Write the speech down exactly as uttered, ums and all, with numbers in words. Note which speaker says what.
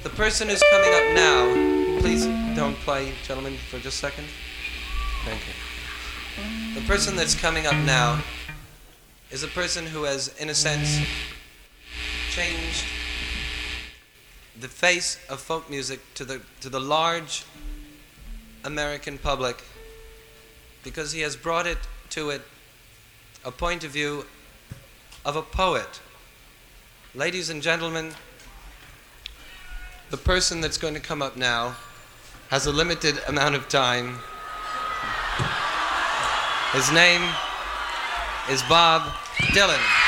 Speaker 1: The person who's coming up now, please don't play, gentlemen, for just a second. Thank you. The person that's coming up now is a person who has, in a sense, changed the face of folk music to the to the large American public, because he has brought it to it a point of view of a poet. Ladies and gentlemen, the person that's going to come up now has a limited amount of time. His name is Bob Dylan.